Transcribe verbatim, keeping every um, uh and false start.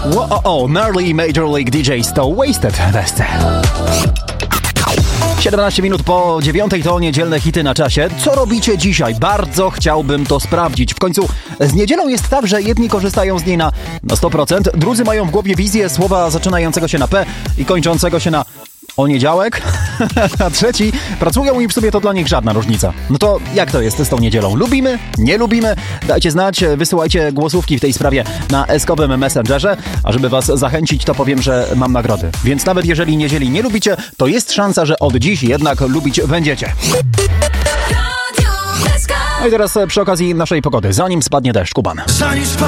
O, o, Marley Major League D Js to Wasted Best. siedemnaście minut po dziewiątej to niedzielne hity na czasie. Co robicie dzisiaj? Bardzo chciałbym to sprawdzić. W końcu z niedzielą jest tak, że jedni korzystają z niej na, na sto procent, drudzy mają w głowie wizję słowa zaczynającego się na P i kończącego się na poniedziałek, a trzeci pracują i w sumie to dla nich żadna różnica. No to jak to jest z tą niedzielą? Lubimy? Nie lubimy? Dajcie znać, wysyłajcie głosówki w tej sprawie na eskowym Messengerze, a żeby was zachęcić, to powiem, że mam nagrody. Więc nawet jeżeli niedzieli nie lubicie, to jest szansa, że od dziś jednak lubić będziecie. No i teraz przy okazji naszej pogody, zanim spadnie deszcz, Kuban.